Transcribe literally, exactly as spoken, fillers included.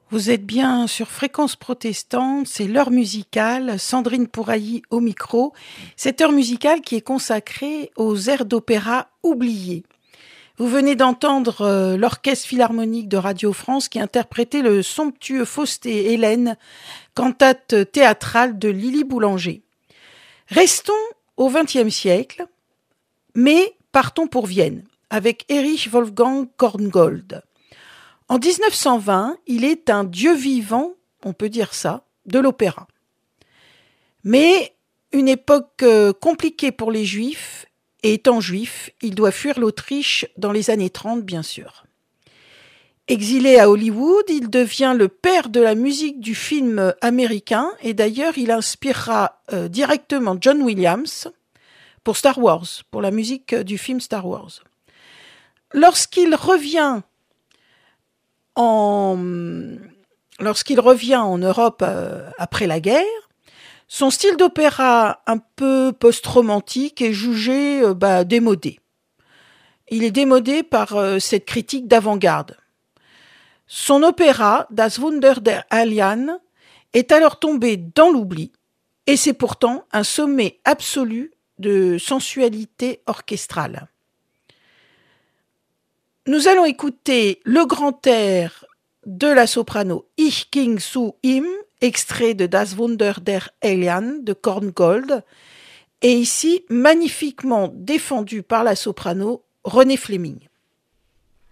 Vous êtes bien sur Fréquence Protestante, c'est l'heure musicale, Sandrine Pourailly au micro. Cette heure musicale qui est consacrée aux airs d'opéra oubliés. Vous venez d'entendre euh, l'Orchestre Philharmonique de Radio France qui interprétait le somptueux Faust et Hélène, cantate théâtrale de Lily Boulanger. Restons au vingtième siècle, mais partons pour Vienne, avec Erich Wolfgang Korngold. En dix-neuf cent vingt, il est un dieu vivant, on peut dire ça, de l'opéra. Mais une époque compliquée pour les Juifs, et étant juif, il doit fuir l'Autriche dans les années trente, bien sûr. Exilé à Hollywood, il devient le père de la musique du film américain, et d'ailleurs il inspirera euh, directement John Williams pour Star Wars, pour la musique du film Star Wars. Lorsqu'il revient En... Lorsqu'il revient en Europe euh, après la guerre, son style d'opéra un peu post-romantique est jugé euh, bah, démodé. Il est démodé par euh, cette critique d'avant-garde. Son opéra, Das Wunder der Alien, est alors tombé dans l'oubli, et c'est pourtant un sommet absolu de sensualité orchestrale. Nous allons écouter le grand air de la soprano Ich ging zu ihm, extrait de Das Wunder der Alien de Korngold, et ici magnifiquement défendu par la soprano Renée Fleming.